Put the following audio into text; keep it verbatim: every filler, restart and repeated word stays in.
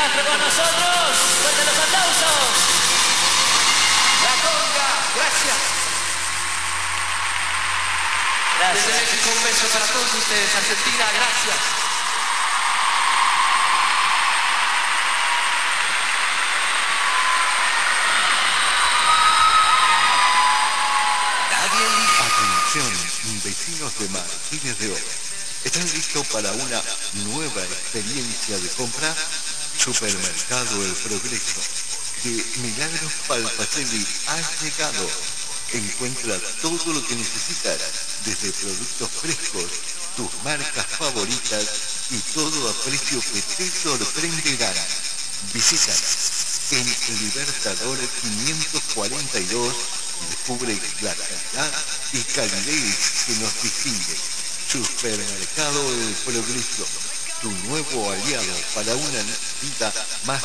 Castro con nosotros. Fuerte los aplausos. La Conga, gracias. Gracias. Desde México un beso para todos ustedes. Argentina, gracias. Atención, vecinos de Martínez de Oro. ¿Están listos para una nueva experiencia de compra? Supermercado El Progreso de Milagros Palpacelli ha llegado. Encuentra todo lo que necesitas, desde productos frescos, tus marcas favoritas y todo a precio que te sorprenderán. Visítanos en Libertador quinientos cuarenta y dos y descubre la calidad y calidez que nos distingue. Supermercado El Progreso, tu nuevo aliado para una vida más